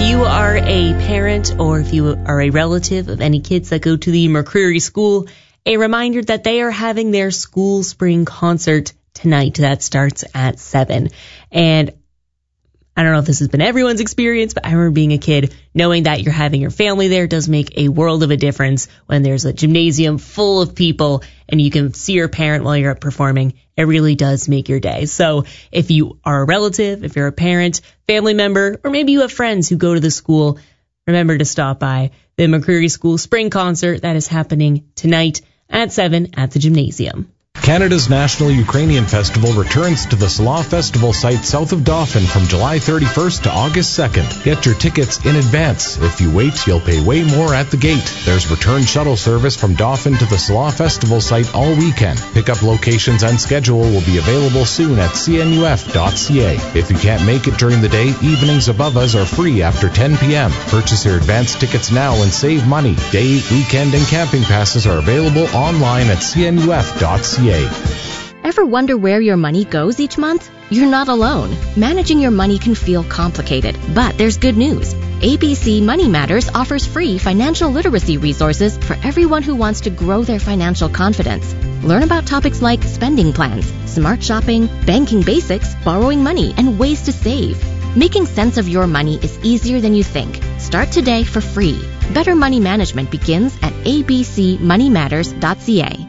you are a parent or if you are a relative of any kids that go to the McCreary School, a reminder that they are having their school spring concert tonight. That starts at 7. And I don't know if this has been everyone's experience, but I remember being a kid, knowing that you're having your family there does make a world of a difference when there's a gymnasium full of people and you can see your parent while you're performing. It really does make your day. So if you are a relative, if you're a parent, family member, or maybe you have friends who go to the school, remember to stop by the McCreary School Spring Concert that is happening tonight at 7 at the gymnasium. Canada's National Ukrainian Festival returns to the Slaw Festival site south of Dauphin from July 31st to August 2nd. Get your tickets in advance. If you wait, you'll pay way more at the gate. There's return shuttle service from Dauphin to the Slaw Festival site all weekend. Pickup locations and schedule will be available soon at cnuf.ca. If you can't make it during the day, evenings above us are free after 10 p.m. Purchase your advance tickets now and save money. Day, weekend, and camping passes are available online at cnuf.ca. Ever wonder where your money goes each month? You're not alone. Managing your money can feel complicated, but there's good news. ABC Money Matters offers free financial literacy resources for everyone who wants to grow their financial confidence. Learn about topics like spending plans, smart shopping, banking basics, borrowing money, and ways to save. Making sense of your money is easier than you think. Start today for free. Better money management begins at abcmoneymatters.ca.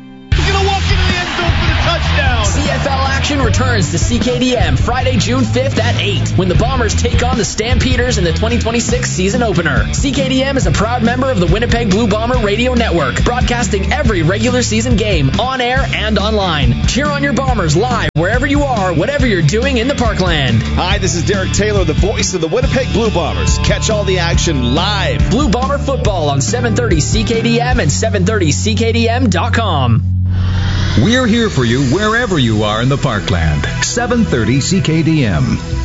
CFL action returns to CKDM Friday, June 5th at 8 when the Bombers take on the Stampeders in the 2026 season opener. CKDM is a proud member of the Winnipeg Blue Bomber Radio Network, broadcasting every regular season game on air and online. Cheer on your Bombers live wherever you are, whatever you're doing in the Parkland. Hi, this is Derek Taylor, the voice of the Winnipeg Blue Bombers. Catch all the action live. Blue Bomber football on 730 CKDM and 730CKDM.com. We're here for you wherever you are in the Parkland. 730 CKDM.